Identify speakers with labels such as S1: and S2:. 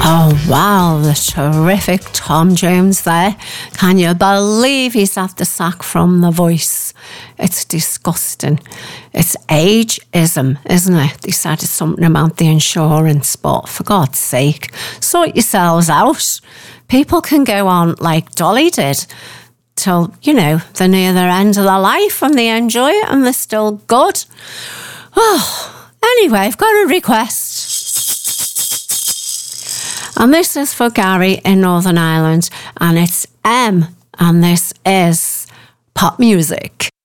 S1: Oh, wow, the terrific Tom Jones there. Can you believe he's had the sack from The Voice? It's disgusting. It's ageism, isn't it? They said it's something about the insurance, but for God's sake, sort yourselves out. People can go on like Dolly did till, they're near their end of their life and they enjoy it and they're still good. Oh, anyway, I've got a request. And this is for Gary in Northern Ireland, and it's M, and this is pop music.